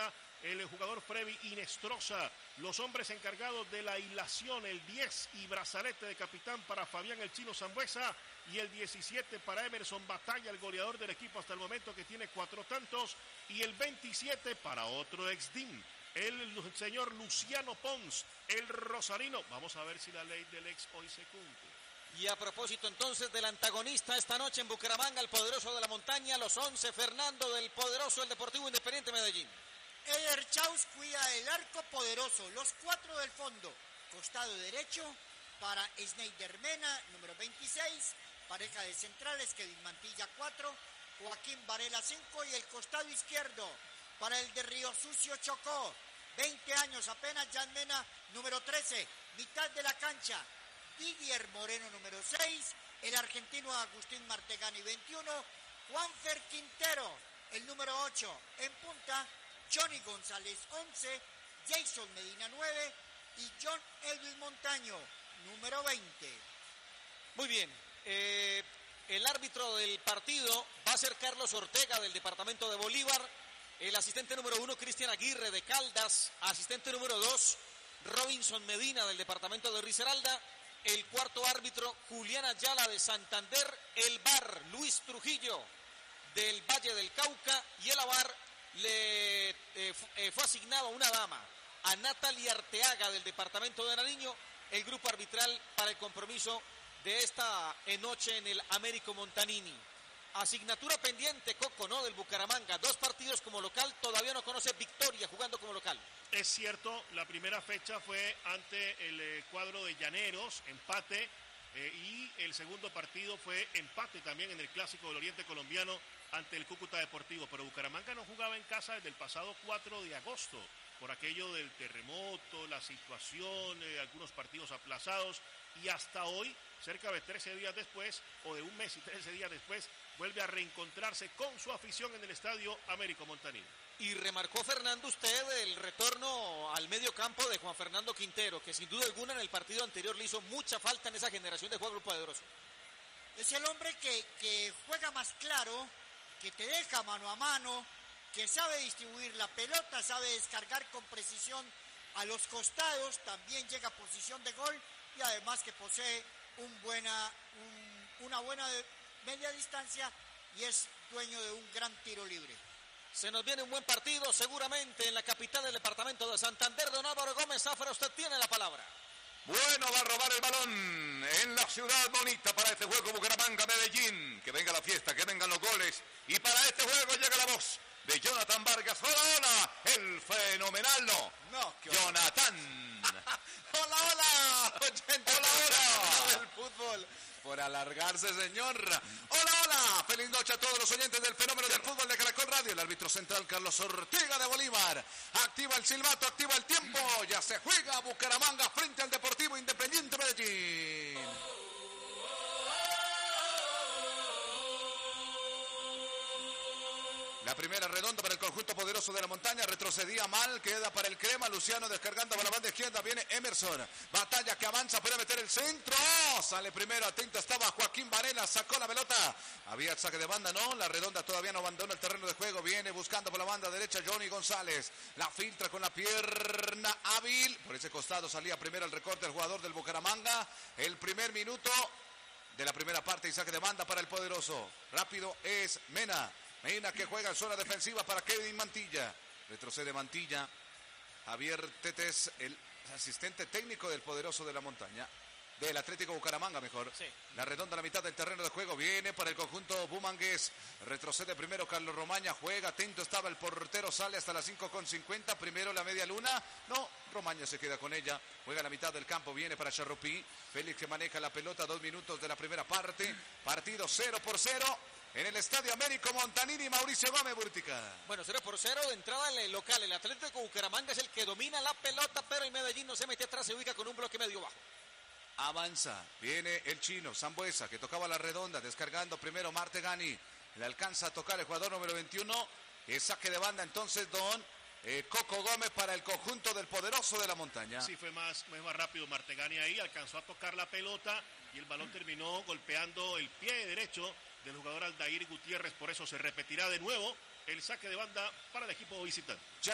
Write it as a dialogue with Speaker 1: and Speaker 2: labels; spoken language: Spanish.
Speaker 1: Zambuesa, el jugador Freddy Inestrosa. Los hombres encargados de la hilación, el 10 y brazalete de capitán para Fabián el Chino Zambuesa y el 17 para Emerson Batalla, el goleador del equipo hasta el momento que tiene 4 tantos, y el 27 para otro ex-DIM, el señor Luciano Pons, el rosarino. Vamos a ver si la ley del ex hoy se cumple.
Speaker 2: Y a propósito entonces del antagonista esta noche en Bucaramanga, el poderoso de la montaña, los 11, Fernando del poderoso, el Deportivo Independiente Medellín.
Speaker 3: Eder Chaus cuida el arco poderoso, los 4 del fondo, costado derecho para Sneider Mena, número 26, pareja de centrales, Kevin Mantilla 4, Joaquín Varela 5 y el costado izquierdo para el de Río Sucio Chocó, 20 años apenas, Jan Mena, número 13, mitad de la cancha, Didier Moreno, número 6, el argentino Agustín Martegani, 21, Juanfer Quintero, el número 8, en punta, Johnny González, 11, Jason Medina, 9 y John Edwin Montaño, número 20.
Speaker 2: Muy bien, el árbitro del partido va a ser Carlos Ortega del departamento de Bolívar, el asistente número 1 Cristian Aguirre de Caldas, asistente número 2 Robinson Medina del departamento de Risaralda, el cuarto árbitro Julián Ayala de Santander, el VAR Luis Trujillo del Valle del Cauca y el AVAR le fue asignado a una dama, a Natalia Arteaga del departamento de Nariño, el grupo arbitral para el compromiso de esta noche en el Américo Montanini. Asignatura pendiente, Coco, ¿no? Del Bucaramanga, 2 partidos como local, todavía no conoce victoria jugando como local.
Speaker 1: Es cierto, la primera fecha fue ante el cuadro de Llaneros, empate, y el segundo partido fue empate también en el Clásico del Oriente Colombiano ante el Cúcuta Deportivo, pero Bucaramanga no jugaba en casa desde el pasado 4 de agosto, por aquello del terremoto, la situación, algunos partidos aplazados, y hasta hoy, cerca de 13 días después, o de un mes y 13 días después, vuelve a reencontrarse con su afición en el Estadio Américo Montanini.
Speaker 2: Y remarcó, Fernando, usted el retorno al medio campo de Juan Fernando Quintero, que sin duda alguna en el partido anterior le hizo mucha falta en esa generación de juego poderoso.
Speaker 3: Es el hombre que juega más claro, que te deja mano a mano, que sabe distribuir la pelota, sabe descargar con precisión a los costados, también llega a posición de gol y además que posee una buena media distancia y es dueño de un gran tiro libre.
Speaker 2: Se nos viene un buen partido seguramente en la capital del departamento de Santander. Don Álvaro Gómez Zafra, usted tiene la palabra.
Speaker 4: Bueno, va a robar el balón en la ciudad bonita para este juego Bucaramanga-Medellín. Que venga la fiesta, que vengan los goles. Y para este juego llega la voz de Jonathan Vargas. ¡Hola, hola! El fenomenal, no Jonathan.
Speaker 5: ¡Hola, hola!
Speaker 4: ¡Hola, hola!
Speaker 5: El fútbol por alargarse, señor. ¡Hola, hola! Feliz noche a todos los oyentes del fenómeno del fútbol de Caracol Radio. El árbitro central Carlos Ortega de Bolívar. Activa el silbato, activa el tiempo. Ya se juega Bucaramanga frente al Deportivo Independiente Medellín. La primera redonda para el conjunto poderoso de la montaña, retrocedía mal, queda para el crema, Luciano descargando para la banda izquierda, viene Emerson, Batalla que avanza, puede meter el centro, sale primero, atento estaba Joaquín Varela, sacó la pelota, había el saque de banda, no, la redonda todavía no abandona el terreno de juego, viene buscando por la banda derecha Johnny González, la filtra con la pierna hábil, por ese costado salía primero el recorte del jugador del Bucaramanga, el primer minuto de la primera parte y saque de banda para el poderoso, rápido es Mena que juega en zona defensiva para Kevin Mantilla. Retrocede Mantilla. Javier Tetes, el asistente técnico del poderoso de la montaña. Del Atlético Bucaramanga, mejor.
Speaker 2: Sí.
Speaker 5: La redonda a la mitad del terreno de juego. Viene para el conjunto bumangués. Retrocede primero Carlos Romaña. Juega, atento estaba el portero. Sale hasta las 5:50. Primero la media luna. No, Romaña se queda con ella. Juega a la mitad del campo. Viene para Charrupí. Félix que maneja la pelota. 2 minutos de la primera parte. Partido 0-0. En el Estadio Américo Montanini, Mauricio Gómez Burtica.
Speaker 2: Bueno, 0-0 de entrada al local. El Atlético Bucaramanga es el que domina la pelota, pero el Medellín no se mete atrás, se ubica con un bloque medio bajo.
Speaker 5: Avanza, viene el chino, Zambuesa, que tocaba la redonda, descargando primero Martegani. Le alcanza a tocar el jugador número 21. El saque de banda entonces, don Coco Gómez para el conjunto del poderoso de la montaña.
Speaker 1: Sí, fue más rápido Martegani ahí, alcanzó a tocar la pelota y el balón terminó golpeando el pie derecho del jugador Aldair Gutiérrez, por eso se repetirá de nuevo el saque de banda para el equipo visitante.